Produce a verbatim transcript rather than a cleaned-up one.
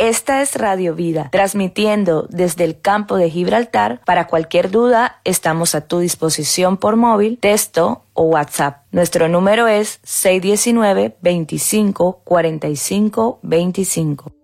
Esta es Radio Vida, transmitiendo desde el campo de Gibraltar. Para cualquier duda, estamos a tu disposición por móvil, texto o WhatsApp. Nuestro número es seis uno nueve, veinticinco, cuarenta y cinco, veinticinco.